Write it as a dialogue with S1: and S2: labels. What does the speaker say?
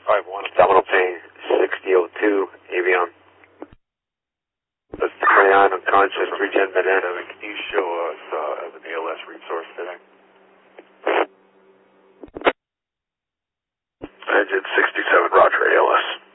S1: 5-1. Abdominal pain, 6002, Avion. Let's carry on, unconscious, regen med-in.
S2: Can you show us an ALS resource today?
S1: Engine 67, Roger, ALS.